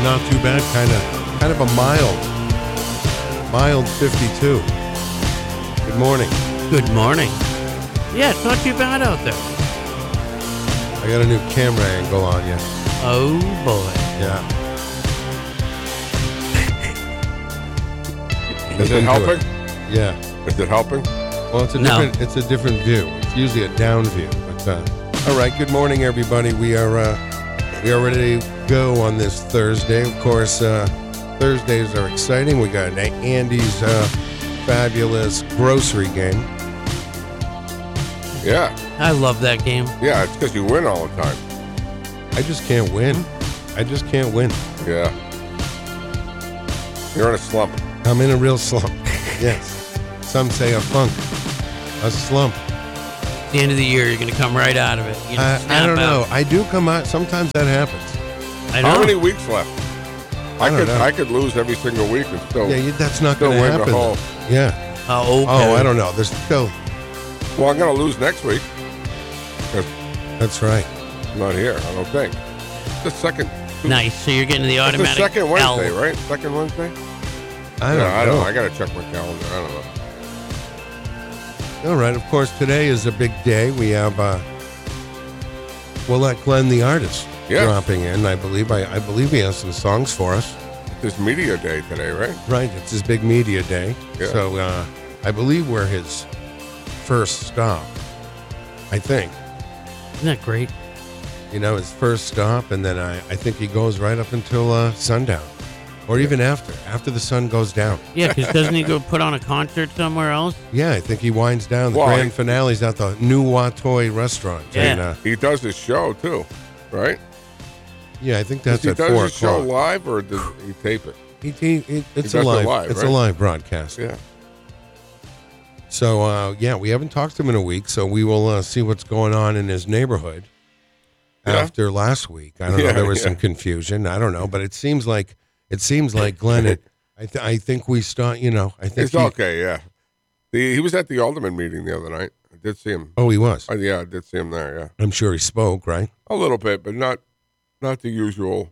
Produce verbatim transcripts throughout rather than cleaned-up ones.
not too bad. Kind of, kind of a mild, mild fifty-two. Good morning. Good morning. Yeah, it's not too bad out there. I got a new camera angle on you. Oh boy. Yeah. Is it helping? Yeah. Is it helping? Well, it's a No. different. It's a different view. It's usually a down view. But uh, all right. Good morning, everybody. We are uh, we are ready to go on this Thursday. Of course, uh, Thursdays are exciting. We got Andy's uh, fabulous grocery game. Yeah. I love that game. Yeah, it's because you win all the time. I just can't win. I just can't win. Yeah. You're in a slump. I'm in a real slump. Yes. Some say a funk, a slump. At the end of the year, you're going to come right out of it. You're gonna I, I snap don't know. out. I do come out. Sometimes that happens. I know. How many weeks left? I, I don't could know. I could lose every single week and still. Yeah, you, that's not Still going to win the happen. whole- though. Yeah. Oh, okay. Oh, I don't know. There's still. Well, I'm going to lose next week. 'Cause That's right. I'm not here. I don't think. The second. Nice. So you're getting the It's the automatic second Wednesday, L. right? Second Wednesday. I don't Yeah, I know. don't know. I got to check my calendar. I don't know. All right. Of course, today is a big day. We have. Uh, we'll let Glenn, the artist, Yes. dropping in. I believe. I, I believe he has some songs for us. It's media day today, right? Right. It's his big media day. Yeah. So uh, I believe we're his first stop. I think. Isn't that great? You know, his first stop, and then I, I think he goes right up until uh, sundown, or even after, after the sun goes down. Yeah, because doesn't he go put on a concert somewhere else? Yeah, I think he winds down. The Well, grand I- finale's at the New Watoy restaurant. Yeah. And, uh, He does his show too, right? yeah, I think that's he at does four his show o'clock. live or does he tape it? He, he, he- it's He a does it live, live, it's a right? live broadcast. Yeah. So uh, yeah, we haven't talked to him in a week, so we will uh, see what's going on in his neighborhood. Yeah. After last week, I don't know. Yeah, There was yeah. some confusion. I don't know, but it seems like it seems like Glenn. It, I th- I think we start. You know, I think It's he, okay, yeah. The, he was at the Alderman meeting the other night. I did see him. Oh, he was. Oh, yeah, I did see him there, yeah. I'm sure he spoke, right? A little bit, but not not the usual.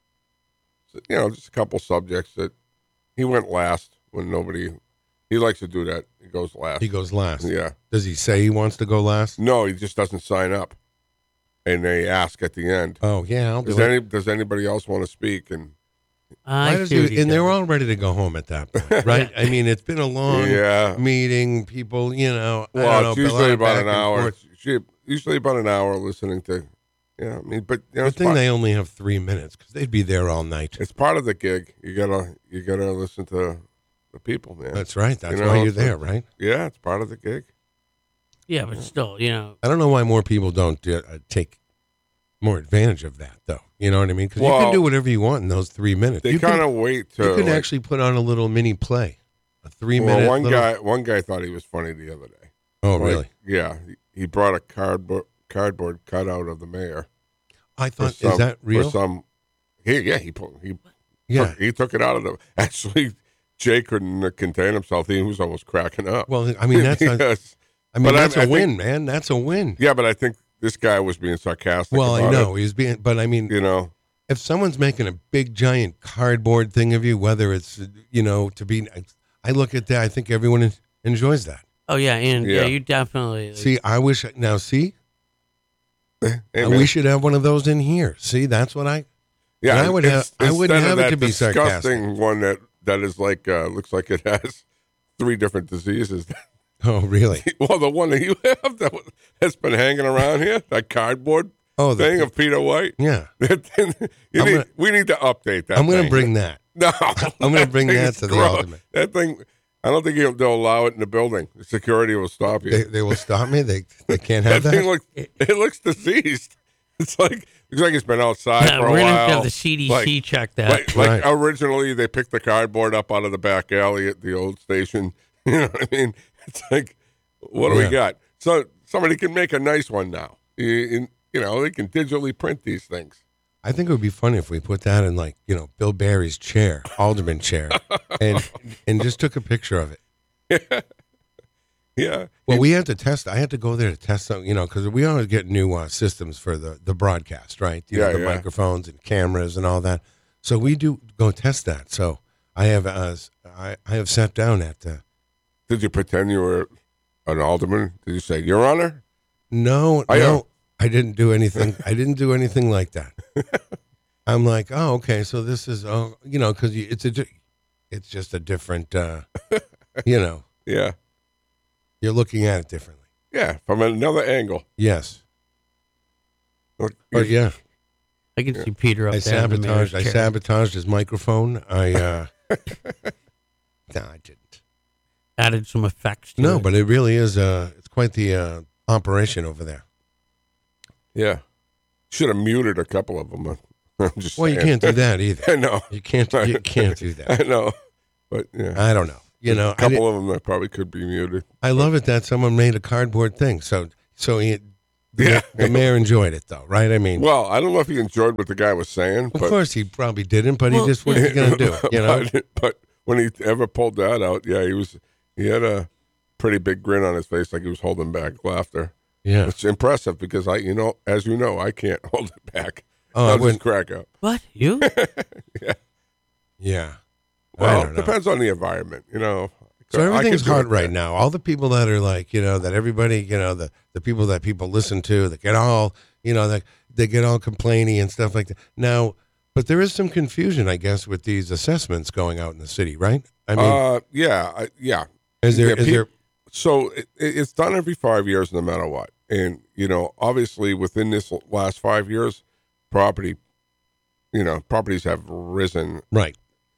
You know, just a couple subjects that he went last when nobody. He likes to do that. He goes last. He goes last. Yeah. Does he say he wants to go last? No, he just doesn't sign up, and they ask at the end. Oh yeah, I'll do Does it. any Does anybody else want to speak? And I Why does see he- what he and they're does. all ready to go home at that point, right? I mean, it's been a long yeah, meeting. People, you know, I well, don't it's know, a lot usually of about back an and hour. forth. She, usually about an hour listening to. Yeah, I mean, but you know, Good it's thing part, they only have three minutes because they'd be there all night. it's part of the gig. You gotta you gotta listen to the people, man. That's right. That's You know, why you're so- there, right? Yeah, it's part of the gig. Yeah, but still, you know. I don't know why more people don't uh, take more advantage of that, though. You know what I mean? Because you Well, can do whatever you want in those three minutes. They you kind can, of wait to. you can like- actually put on a little mini play, a three well, minute. one little, guy one guy thought he was funny the other day. Oh, Like, really? Yeah, he, he brought a cardboard cardboard cutout of the mayor. I for thought, some- is that real? For some, he, yeah, he put he Yeah. took, he took it out of the. Actually, Jay couldn't uh, contain himself. He was almost cracking up. Well, I mean, that's a, Yes. I mean, But I- that's a I think- win, man. That's a win. Yeah, but I think this guy was being sarcastic. Well, I about know he's being, but I mean, It, you know, if someone's making a big giant cardboard thing of you, whether it's you know to be, I look at that. I think everyone en- enjoys that. Oh yeah, and yeah, Yeah. you definitely. See, I wish now. See, hey, Uh, man. we should have one of those in here. See, that's what I. Yeah, I would ins- have- I wouldn't instead of have it that to be disgusting sarcastic. one that that is like uh, looks like it has three different diseases. Oh, really? Well, the one that you have that was- that's been hanging around here, that cardboard Oh, the, thing of Peter White. yeah. you I'm need, gonna- we need to update that. I'm going to thing. bring that. No, I'm gonna bring thing that is to the gross. ultimate. That thing, I don't think they'll they'll allow it in the building. The security will stop you. They, they will stop me. They they can't have that that. thing looks it looks diseased. It's like looks like it's been outside Yeah, for a we're gonna have to while. have the C D C Like- check that. Like, like Right. originally, they picked the cardboard up out of the back alley at the old station. You know what I mean? It's like, what do Yeah. we got? So somebody can make a nice one now. You, you- you know, they can digitally print these things. I think it would be funny if we put that in, like, you know, Bill Barry's chair, alderman chair, and and just took a picture of it. Yeah. Well, we had to test. I had to go there to test some, you know, because we always get new uh, systems for the, the broadcast, right? You know, Yeah, the yeah. microphones and cameras and all that. So we do go test that. So I have uh, I I have sat down at. Uh, Did you pretend you were an alderman? Did you say, Your Honor? no, I no, am. I didn't do anything. I didn't do anything like that. I'm like, oh, okay. So this is, oh, you know, because it's a, di- it's just a different, uh, you know, Yeah. you're looking at it differently. Yeah, from another angle. Yes, Look, but yeah, I can see Peter up I there. in the mayor's sabotaged. I chair. sabotaged his microphone. I, uh, no, I didn't. Added some effects to No, it. but it really is. Uh, it's quite the uh, operation over there. Yeah. Should have muted a couple of them. I'm just Well, you saying. can't do that either. I know. You can't. You can't do that. I know. But yeah. I don't know. You know, a I, couple did- of them that probably could be muted. I love it that someone made a cardboard thing. So, so he, the, Yeah. the mayor enjoyed it, though, right? I mean, Well, I don't know if he enjoyed what the guy was saying, of but course he probably didn't, but Well, he just what are you going to do? You know, but, but when he ever pulled that out, yeah, he was he had a pretty big grin on his face, like he was holding back laughter. yeah. It's impressive because I, you know, as you know, I can't hold it back. Oh, I I'll just wouldn't. crack up. What? You? Yeah. I Well, don't it know. depends on the environment, you know. So I everything's could do hard it right there. now. All the people that are like, you know, that everybody, you know, the, the people that people listen to, that get all, you know, that they get all complainy and stuff like that. Now, but there is some confusion, I guess, with these assessments going out in the city, right? I mean, uh, yeah, I, yeah. is there yeah, is peop- there So it, it- it's done every five years, no matter what. And you know, obviously, within this last five years, property, you know, properties have risen. right?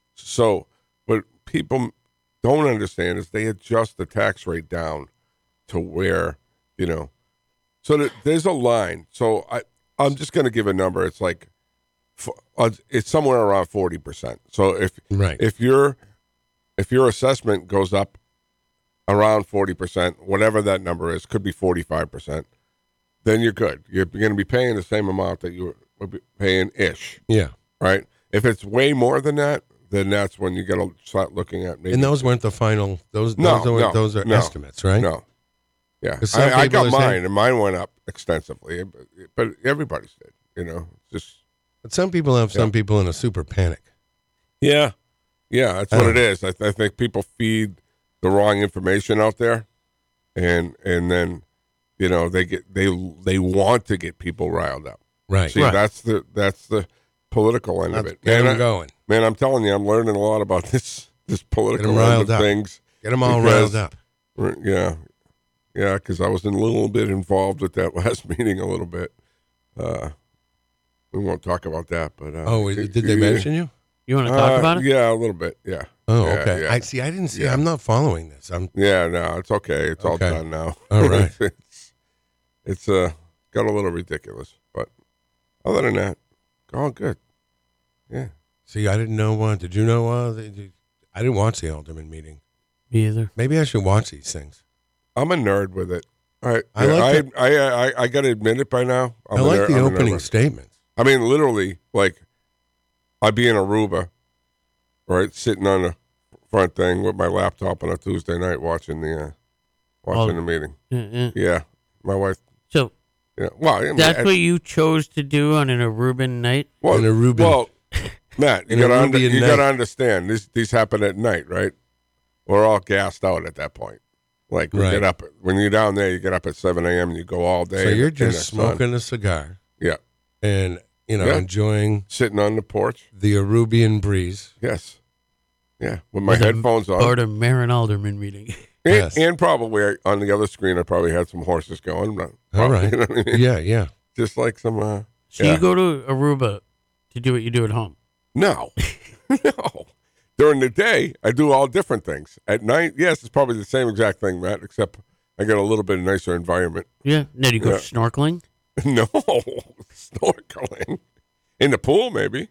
So, what people don't understand is they adjust the tax rate down to where, you know, so that there's a line. So I, I'm just going to give a number. It's like, f- uh, it's somewhere around forty percent. So if Right. if your if your assessment goes up around forty percent, whatever that number is, could be forty-five percent, then you're good. You're going to be paying the same amount that you were paying ish, Yeah. right? If it's way more than that, then that's when you got to start looking at maybe. And those weren't the final. Those No, those, are, no, those are no, estimates, right? No. Yeah. 'Cause some I, I people got are mine, saying- and mine went up extensively, but, but everybody's did, you know, just. But some people have some Yeah. people in a super panic. Yeah. Yeah, that's I what don't it is. I, th- I think people feed the wrong information out there, and and then, you know, they get they they want to get people riled up. Right. See, Right. that's the that's the political end Let's of it. get Man, them I, going. man, I'm telling you, I'm learning a lot about this this political end riled of up. things. Get them all Because- riled up. Yeah, yeah, because I was a little bit involved with that last meeting a little bit. Uh, we won't talk about that, but uh, Oh, did they mention you? You want to talk uh, about it? Yeah, a little bit. Yeah. Oh, Yeah, okay. yeah. I see. I didn't see. Yeah. I'm not following this. I'm Yeah, no, it's okay. It's all Okay. done now. All right. it's it's uh got a little ridiculous, but other than that, all good. Yeah. see. I didn't know. Uh, did you know? Uh, the, the- I didn't watch the alderman meeting. Me either. Maybe I should watch these things. I'm a nerd with it. All right. I Yeah, like I, I, I I got to admit it by now. I'm I a like ner- the I'm a opening nerd. statements. I mean, literally, like, I'd be in Aruba, right, sitting on the front thing with my laptop on a Tuesday night watching the uh, watching Oh. the meeting. Uh-uh. Yeah, my wife. So Yeah, well, I mean, that's I- what you chose to do on an Aruban night? well, In Aruban. Well, Matt, you In gotta under, Arubian you night. gotta understand these these happen at night, right? We're all gassed out at that point. Like we Right. get up when you're down there, you get up at seven a.m. and you go all day. So in you're the- in just the sun. smoking a cigar Yeah, and you know Yeah. enjoying sitting on the porch. the Arubian breeze. Yes, yeah, with my With a- headphones on. Or the mayor and alderman meeting? And, Yes. and probably on the other screen, I probably had some horses going. But All right. You know what I mean? Yeah, yeah. Just like some. Uh, So Yeah. you go to Aruba to do what you do at home. no, no. During the day, I do all different things. At night, yes, it's probably the same exact thing, Matt, except I got a little bit nicer environment. Yeah. Now do you go Yeah. snorkeling? No, snorkeling in the pool, maybe.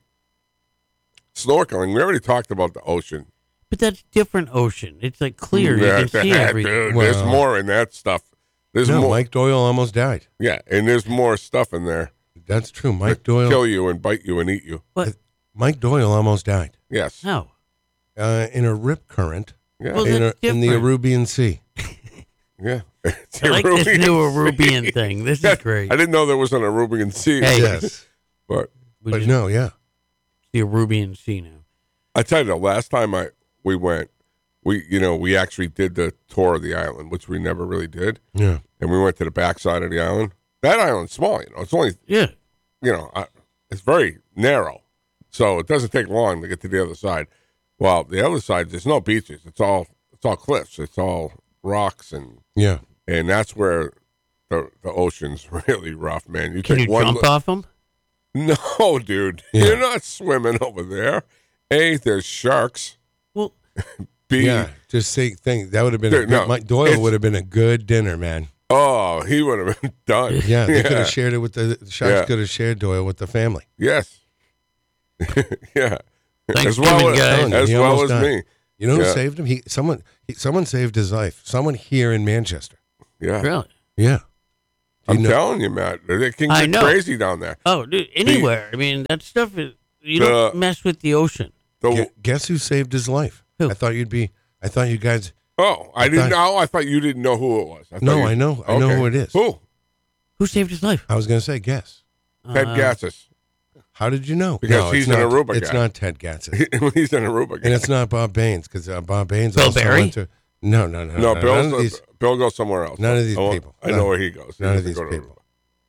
Snorkeling. We already talked about the ocean. But that's different ocean. It's like clear. Yeah, You can see that- everything. dude, Well- there's more in that stuff. There's No, more. Mike Doyle almost died. Yeah, and there's more stuff in there. That's true. Mike that Doyle. kill you and bite you and eat you. What? Mike Doyle almost died Yes. How? uh, in a rip current Yeah. Well, in, a, that's in the different. Arubian Sea. Yeah. It's I like this Arubian new Sea. Arubian thing. This Yeah, is great. I didn't know there was an Arubian Sea. Hey. Yes, But We but just- no, yeah. the Arubian Sea now. I tell you, the last time I we went, we you know we actually did the tour of the island, which we never really did. Yeah. And we went to the backside of the island. That island's small, you know. It's only Yeah. you know, uh, it's very narrow, so it doesn't take long to get to the other side. Well, the other side, there's no beaches. It's all it's all cliffs. It's all rocks, and Yeah. and that's where the the ocean's really rough, man. You Can take you one jump li- off them? No, dude, Yeah. you're not swimming over there. A, there's sharks. Well, B, Yeah. Just say think that would have been a Dude, good, no, Mike Doyle it's- would have been a good dinner, man. oh, he would have been done. Yeah, they could have shared it with the, the Sharks. Yeah. Could have shared Doyle with the family. Yes. Yeah. As Thanksgiving, well as, guys. as, He well almost as died. me. You know who Yeah. saved him? He someone he, someone saved his life. Someone here in Manchester. Yeah. really? Yeah. Do you I'm know- telling you, Matt, it can I get know. crazy down there. Oh, dude, anywhere. I mean, that stuff is. You The- don't mess with the ocean. The, Gu- guess who saved his life? Who? I thought you'd be. I thought you guys. oh, I, I didn't thought- know. I thought you didn't know who it was. I thought No, you- I know. I know Okay. who it is. Who? Who saved his life? I was going to say guess. Ted Uh, Gatsas. How did you know? Because no, he's it's an not, Aruba It's guy. not Ted Gatsas, He's in Aruba. and it's not Bob Baines because uh, Bob Baines Bill also Berry? went to. No, no, no, No, no. Bill's, none of these. Bill goes somewhere else. none of these I won't- people. I No. know where he goes. He None of doesn't these go to people. Aruba.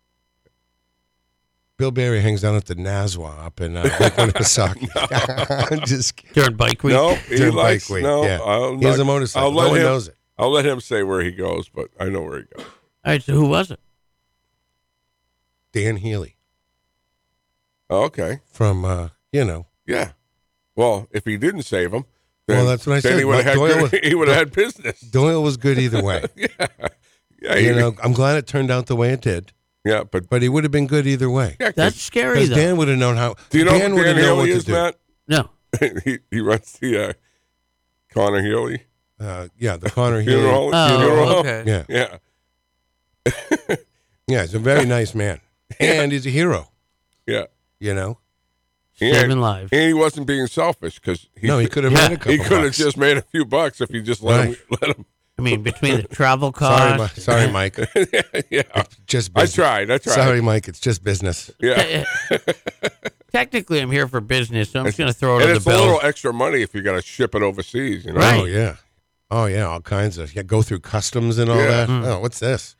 Bill Berry hangs down at the Nazwa up in uh, Lake Winnipesaukee. I'm just kidding. During bike week. No, he During likes. bike week, no, yeah. I'll He has not- a motorcycle. I'll let No one him, knows it. I'll let him say where he goes, but I know where he goes. All right, so who was it? Dan Healy Oh, okay. from, uh, you know, Yeah. Well, if he didn't save him, then, Well, that's what I then said. he would have had, Doyle good- was- he would have had business. Doyle was good either way. Yeah, You he- know, I'm glad it turned out the way it did, yeah, but but he would have been good either way. yeah, 'cause- That's scary, Because though. Dan would have known how. do you know Dan who would Dan have known what Healy to is, do. Matt? No. he he runs the uh, Connor Healy Uh, yeah, the Connor Healy. funeral. Oh, funeral home. okay. Yeah, Yeah, yeah, he's a very nice man, and he's a hero. yeah. You know, Saving And, lives. and he wasn't being selfish because he, no, he could have Yeah. made a couple. he could have bucks. just made a few bucks if he just let him Right. let him. I mean, between the travel Sorry, costs. Mi- sorry, Mike. yeah, Just I business. tried. I tried. Sorry, Mike. It's just business. Yeah, Technically, I'm here for business, so I'm just going to throw it and on the it's a bill. little extra money if you got to ship it overseas. You know. Right. Oh yeah, oh yeah, all kinds of. Yeah, go through customs and all Yeah. that. Oh, what's this?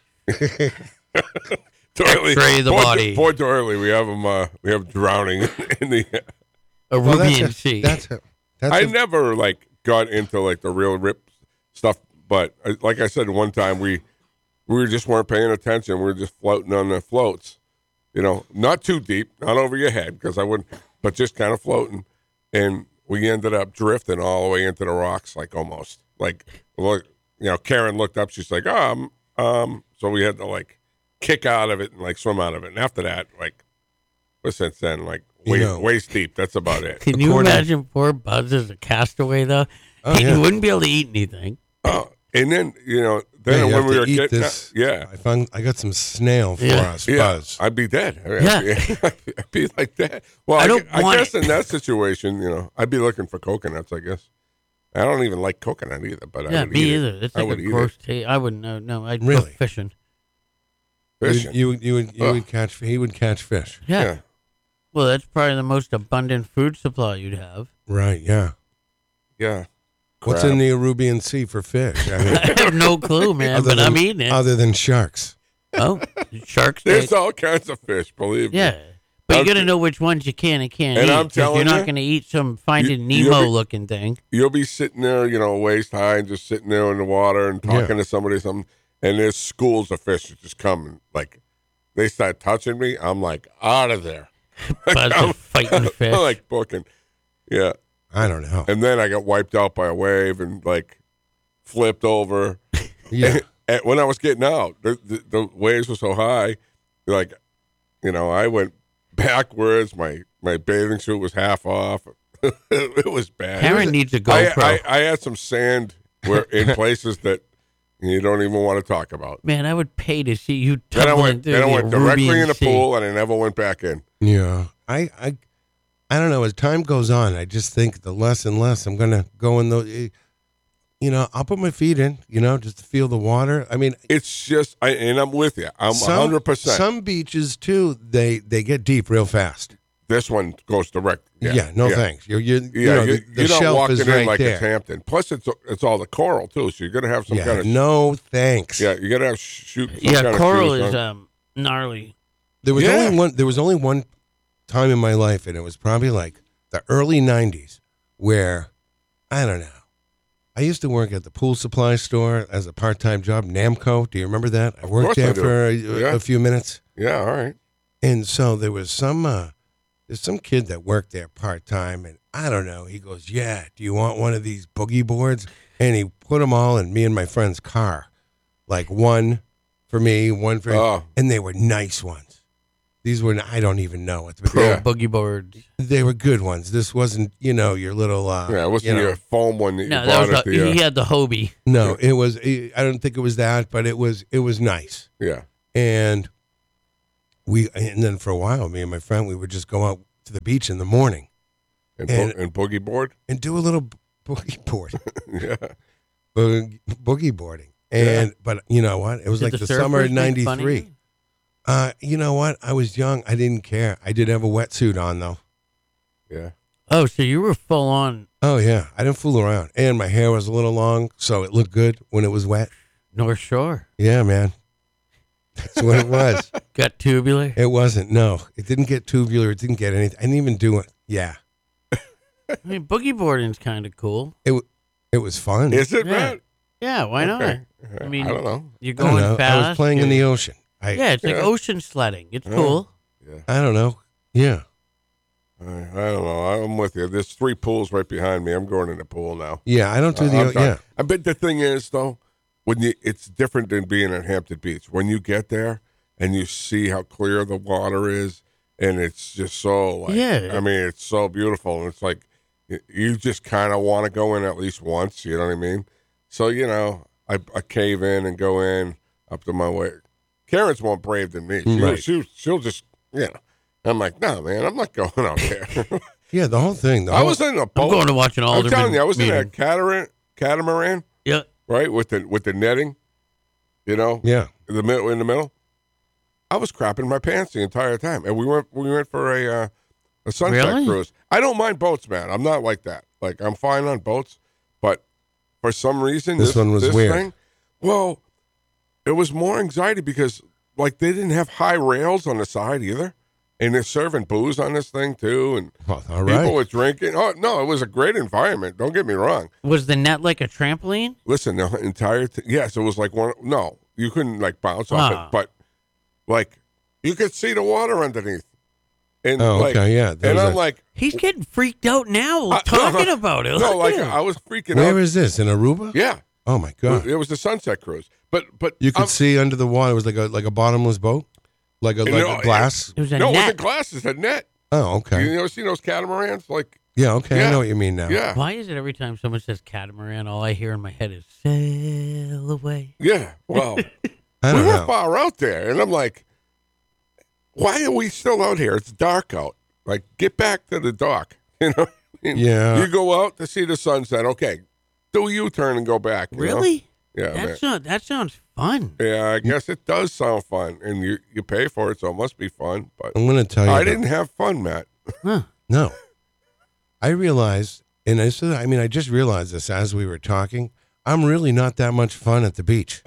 Doily, X-ray the poor, body. Poor Doily, we have him. Uh, we have drowning in the. A Well, that's Rubian a- Sea. That's a, that's I a- never like got into like the real rip stuff, but uh, like I said one time, we we were just weren't paying attention. We were just floating on the floats, you know, not too deep, not over your head, because I wouldn't, but just kind of floating, and we ended up drifting all the way into the rocks, like almost like look, you know. Karen looked up, she's like, um, um, so we had to like kick out of it and like swim out of it, and after that, like, but since then, like You waist, know. waist deep. That's about it. Can you According- imagine poor Buzz as a castaway, though? Oh, he yeah. wouldn't be able to eat anything. Oh, and then you know, Yeah, then you when have we to were eat getting, this. yeah, I found. I got some snail for Yeah. us, yeah, Buzz. I'd be dead. I mean, Yeah. I'd, be, I'd be like that. Well, I I, don't I want guess it. in that situation, you know, I'd be looking for coconuts. I guess I don't even like coconut either, but I Yeah, would me eat either. It. It's I like would a eat gross taste. I wouldn't know. No, I'd go Really? fishing. it. You, Fishing. you, would- you would you Ugh. would catch. He would catch fish. Yeah. yeah, Well, that's probably the most abundant food supply you'd have. Right. Yeah. yeah. What's Crab. in the Arubian Sea for fish? I mean, I have no clue, man, other but than, I'm eating it. Other than sharks. Oh, shark There's steak. all kinds of fish. Believe me. Yeah. But you got to Okay. know which ones you can and can't And eat. I'm 'cause telling you're not you, going to eat some Finding you- you'll Nemo be- looking thing. You'll be sitting there, you know, waist high, and just sitting there in the water and talking to somebody, or something, and there's schools of fish that just come and like they start touching me. I'm like out of there. Buzz is fighting the fish. I'm like booking. Yeah. I don't know. And then I got wiped out by a wave and like flipped over. Yeah. And when I was getting out, the, the, the waves were so high, like, you know, I went backwards. My my bathing suit was half off. It was bad. Karen needs a I, GoPro. I, I had some sand where in places that you don't even want to talk about. Man, I would pay to see you Then I tumbling went, through then I the went directly Arubian in the Sea. pool, and I never went back in. Yeah. I, I, I don't know. As time goes on, I just think the less and less I'm going to go in the, you know, I'll put my feet in, you know, just to feel the water. I mean, It's just, I, and I'm with you. I'm some, one hundred percent. some beaches too, they, they get deep real fast. This one goes direct. Yeah, Yeah, no yeah. thanks. You're, you're, you Yeah, know, you, the, the you're not shelf walking is in right like there. it's Hampton. Plus, it's it's all the coral too, so you're gonna have some yeah, kind of no thanks. yeah. You gotta have shoot. Some Yeah, kind coral of shoes is on. um gnarly. There was Yeah. only one. There was only one time in my life, and it was probably like the early nineties, where I don't know. I used to work at the pool supply store as a part-time job, Namco. Do you remember that? I worked course I there do. for a, Yeah. a few minutes, Yeah, all right. and so there was some. Uh, there's some kid that worked there part-time, and I don't know. He goes, "Yeah, do you want one of these boogie boards?" And he put them all in me and my friend's car, like one for me, one for, Oh. and they were nice ones. These were I don't even know what Pro Yeah. boogie boards. they were good ones. This wasn't, you know, your little. Uh, Yeah, it wasn't you know, your foam one that you No, bought that was at a, the. Uh, he had the Hobie. No, it was. I don't think it was that, but it was. It was nice. yeah, And we, and then for a while, me and my friend, we would just go out to the beach in the morning and, And- bo- and boogie board. and do a little boogie board, Yeah, boogie, boogie boarding. And but you know what? It was Did like the, surfers summer of make fun of ninety-three. you? Uh, you know what? I was young. I didn't care. I did have a wetsuit on though. yeah. Oh, so you were full on Oh yeah, I didn't fool around. And my hair was a little long, so it looked good when it was wet. North Shore. Yeah, man. That's what it was. Got tubular. It wasn't. No, it didn't get tubular. It didn't get anything. I didn't even do it. Yeah, I mean, boogie boarding's kind of cool. it w- it was fun. Is it, Yeah. man? Yeah, why not? Okay. I mean, I don't know. You're I don't going know. fast. I was playing in the ocean. I Yeah, it's like Yeah. ocean sledding. It's Yeah. cool. Yeah, I don't know. Yeah. I, I don't know. I'm with you. There's three pools right behind me. I'm going in the pool now. Yeah, I don't do Uh, the I'm o- done. yeah. I bet the thing is though, when you it's different than being at Hampton Beach. When you get there and you see how clear the water is, and it's just so like, Yeah. I mean, it's so beautiful, and it's like y- you just kind of want to go in at least once. You know what I mean? So you know, I, I cave in and go in up to my way. Karen's more brave than me. She, Right. she she'll just you know. I'm like, no, man, I'm not going out there. Yeah, the whole thing. The I whole, was in a boat. I'm going to watch an I'm Alderman telling you, I was in a meeting. catamaran, catamaran, Yeah. right, with the with the netting, you know, yeah. in the middle. In the middle, I was crapping my pants the entire time, and we went we went for a uh, a sunset Really? cruise. I don't mind boats, man. I'm not like that. Like I'm fine on boats, but for some reason, This this, one was this weird. Thing, well, it was more anxiety because like they didn't have high rails on the side either. And they're serving booze on this thing too, and Well, all people right. were drinking. Oh no, it was a great environment. Don't get me wrong. Was the net like a trampoline? Listen, the entire th- yes, it was like one. No, you couldn't like bounce off Ah. it, but like you could see the water underneath. And Oh, like, okay, yeah. There and was I'm a- like, He's getting freaked out now Uh, talking about it. no, Look like at him. I was freaking Where out. is this? In Aruba? yeah, Oh my god. it was the sunset cruise. But but You could I'm- see under the water. It was like a like a bottomless boat, like a You like know, a glass. It was a no, it net. wasn't glass. It's a net. Oh, okay. You ever seen those catamarans? Like Yeah, okay. I Yeah. know what you mean now. yeah, Why is it every time someone says catamaran, all I hear in my head is sail away? yeah. Well. I we don't were know. far out there, and I'm like, why are we still out here? It's dark out. Like, get back to the dock. You know? I mean, Yeah. You go out to see the sunset. Okay, do a U-turn and go back. you know? Really? Yeah, man. That's not, that sounds fun. Yeah, I guess it does sound fun, and you you pay for it, so it must be fun. But I'm going to tell you. I that- didn't have fun, Matt. Huh. No. I realized, and I said, I mean, I just realized this as we were talking. I'm really not that much fun at the beach.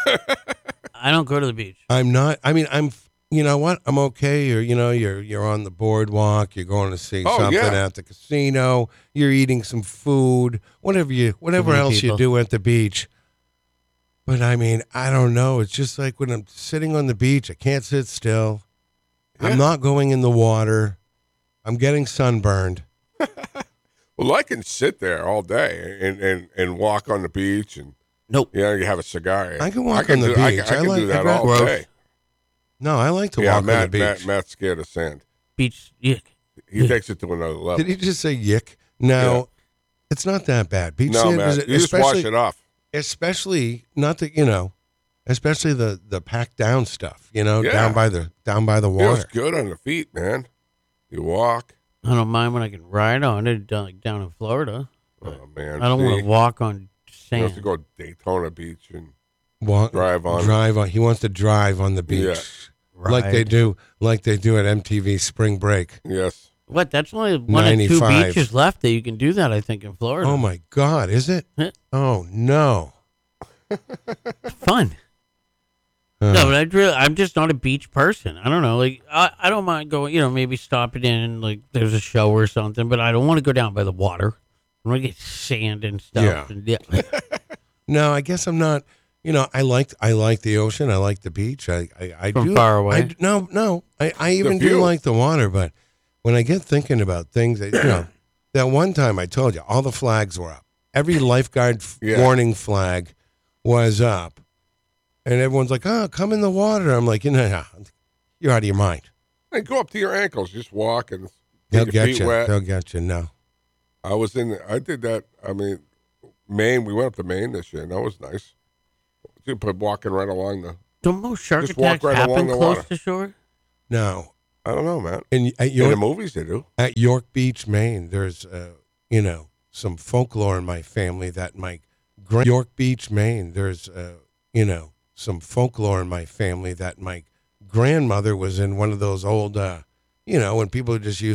I don't go to the beach. I'm not. I mean, I'm. You know what? I'm okay. You're, you know, you're you're on the boardwalk. You're going to see Oh, something yeah. at the casino. You're eating some food. Whatever you, whatever many else people. you do at the beach. But I mean, I don't know. It's just like when I'm sitting on the beach, I can't sit still. Yeah. I'm not going in the water. I'm getting sunburned. Well, I can sit there all day and, and, and walk on the beach, and Nope. you know, you have a cigar. I can walk on the do, I beach. can, I I can like- do that I'd all rather- day. No, I like to Yeah, walk Matt, on the beach. Matt, Matt's scared of sand. Beach. Yuck. He takes it to another level. Did he just say yick? No, Yeah. it's not that bad. Beach No, sand Matt, is you just wash especially, it off. especially not the you know, especially the the packed down stuff. You know, Yeah. down by the down by the Feels water. good on the feet, man. You walk. I don't mind when I can ride on it down, like down in Florida. Oh man, I don't want See? to walk on You have sand. to go to Daytona Beach and Walk, drive on. drive on. He wants to drive on the beach, Yeah. like they Ride. do, like they do at M T V Spring Break. Yes. What? That's only one of two ninety-five. beaches left that you can do that. I think in Florida. Oh my God, is it? Yeah. Oh no. Fun. Uh, No, but I really, I'm just not a beach person. I don't know. Like, I, I don't mind going, you know, maybe stopping in, like, there's a show or something, but I don't want to go down by the water. I want to get sand and stuff. Yeah. And, yeah. No, I guess I'm not. You know, I like I like the ocean. I like the beach. I I, I From do far away? I, no, no. I, I even do view. like the water, but when I get thinking about things, that, you know, that one time I told you all the flags were up. Every lifeguard f- Yeah. warning flag was up, and everyone's like, "Oh, come in the water." I'm like, "You know, you're out of your mind. Hey, go up to your ankles. Just walk and They'll get your get feet you. wet. They'll get you." No. I was in. I did that. I mean, Maine. We went up to Maine this year, and that was nice. You put walking right along the. Don't most shark Just walk attacks right along happen the close water. to shore? No. I don't know, man. And at In the York, movies, they do. at York Beach, Maine, there's, uh, you know, some folklore in my family that my gra- York Beach, Maine, there's, uh, you know, some folklore in my family that my grandmother was in one of those old, uh, you know, when people just use